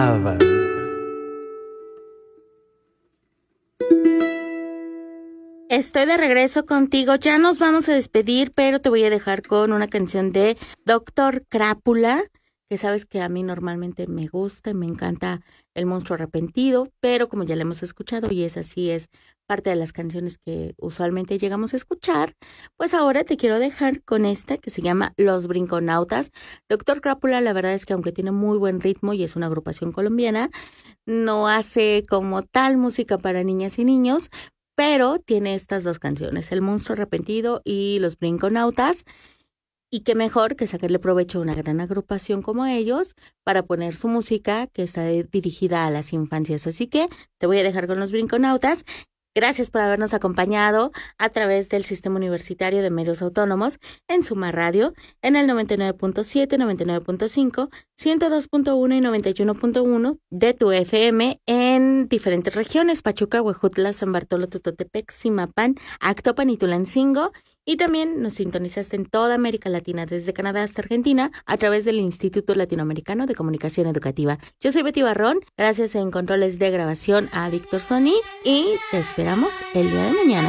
Estoy de regreso contigo, ya nos vamos a despedir, pero te voy a dejar con una canción de Dr. Crápula, que sabes que a mí normalmente me gusta y me encanta El Monstruo Arrepentido, pero como ya la hemos escuchado y es así, es parte de las canciones que usualmente llegamos a escuchar, pues ahora te quiero dejar con esta que se llama Los Brinconautas. Dr. Crápula, la verdad es que aunque tiene muy buen ritmo y es una agrupación colombiana, no hace como tal música para niñas y niños, pero tiene estas dos canciones, El Monstruo Arrepentido y Los Brinconautas, y qué mejor que sacarle provecho a una gran agrupación como ellos para poner su música que está dirigida a las infancias. Así que te voy a dejar con Los Brinconautas. Gracias por habernos acompañado a través del Sistema Universitario de Medios Autónomos en Suma Radio, en el 99.7, 99.5, 102.1 y 91.1 de tu FM en diferentes regiones: Pachuca, Huejutla, San Bartolo, Tototepec, Zimapán, Actopan y Tulancingo. Y también nos sintonizaste en toda América Latina, desde Canadá hasta Argentina, a través del Instituto Latinoamericano de Comunicación Educativa. Yo soy Betty Barrón, gracias en controles de grabación a Víctor Sony y te esperamos el día de mañana.